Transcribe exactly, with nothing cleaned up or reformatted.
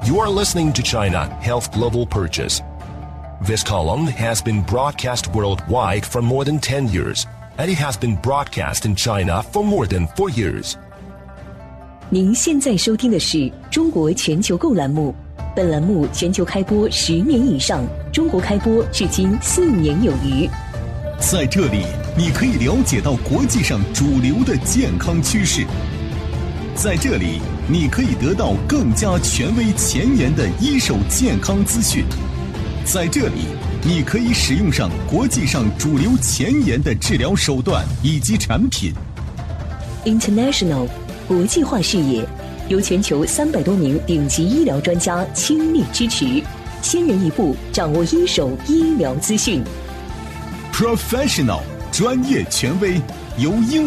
You are listening to China Health Global Purchase. This column has been broadcast worldwide for more than ten years, and it has been broadcast in China for more than four years. 您现在收听的是中国全球购栏目，本栏目全球开播十年以上，中国开播至今四年有余。 在这里，你可以了解到国际上主流的健康趋势。在这里，你可以得到更加权威前沿的一手健康资讯。在这里，你可以使用上国际上主流前沿的治疗手段以及产品。 International 国际化视野，由全球三百多名顶级医疗专家倾力支持，先人一步掌握一手医疗资讯。 Professional 专业权威，由英